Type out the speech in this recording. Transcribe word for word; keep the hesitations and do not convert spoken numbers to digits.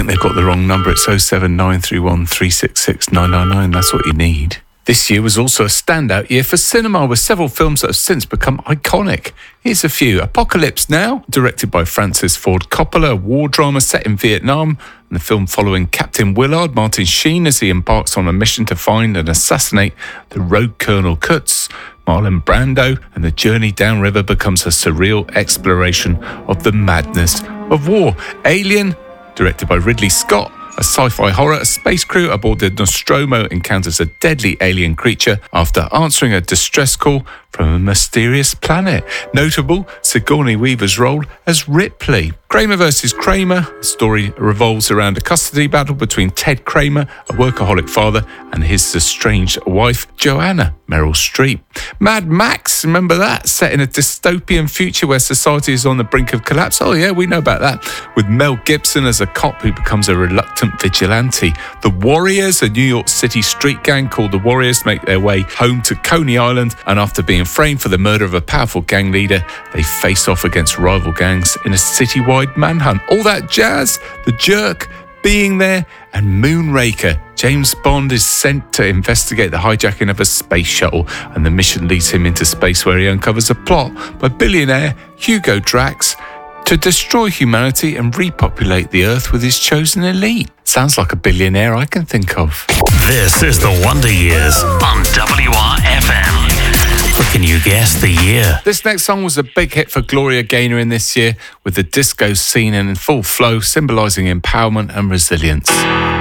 think they've got the wrong number. It's oh seven nine three one three six six nine nine nine. That's what you need. This year was also a standout year for cinema, with several films that have since become iconic. Here's a few. Apocalypse Now, directed by Francis Ford Coppola, a war drama set in Vietnam, and the film following Captain Willard Martin Sheen as he embarks on a mission to find and assassinate the rogue Colonel Kutz. Marlon Brando, and the journey downriver becomes a surreal exploration of the madness of war. Alien, directed by Ridley Scott, a sci-fi horror. A space crew aboard the Nostromo encounters a deadly alien creature after answering a distress call from a mysterious planet. Notable, Sigourney Weaver's role as Ripley. Kramer versus Kramer. The story revolves around a custody battle between Ted Kramer, a workaholic father, and his estranged wife, Joanna Meryl Streep. Mad Max, remember that? Set in a dystopian future where society is on the brink of collapse. Oh yeah, we know about that. With Mel Gibson as a cop who becomes a reluctant vigilante. The Warriors, a New York City street gang called the Warriors, make their way home to Coney Island, and after being framed for the murder of a powerful gang leader, they face off against rival gangs in a citywide manhunt. All that jazz, The Jerk, Being There, and Moonraker. James Bond is sent to investigate the hijacking of a space shuttle, and the mission leads him into space where he uncovers a plot by billionaire Hugo Drax to destroy humanity and repopulate the Earth with his chosen elite. Sounds like a billionaire I can think of. This is the Wonder Years on W R F M. Can you guess the year? This next song was a big hit for Gloria Gaynor in this year, with the disco scene in full flow, symbolising empowerment and resilience.